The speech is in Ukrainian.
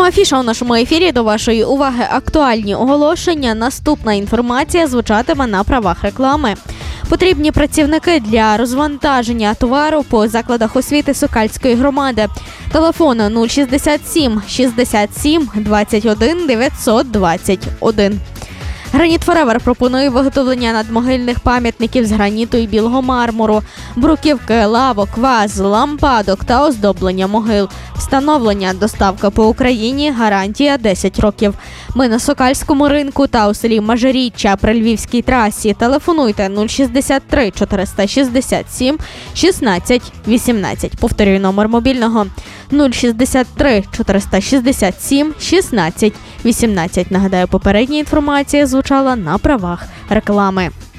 Програма «Афіша» у нашому ефірі. До вашої уваги актуальні оголошення. Наступна інформація звучатиме на правах реклами. Потрібні працівники для розвантаження товару по закладах освіти Сокальської громади. Телефон 067 67 21 921. Граніт Форевер пропонує виготовлення надмогильних пам'ятників з граніту і білого мармуру, бруківки, лавок, ваз, лампадок та оздоблення могил. Встановлення, доставка по Україні, гарантія 10 років. Ми на Сокальському ринку та у селі Мажиріччя при Львівській трасі. Телефонуйте 063 467 16 18. Повторюю номер мобільного 063 467 16 18. Нагадаю, попередня інформація звучала на правах реклами.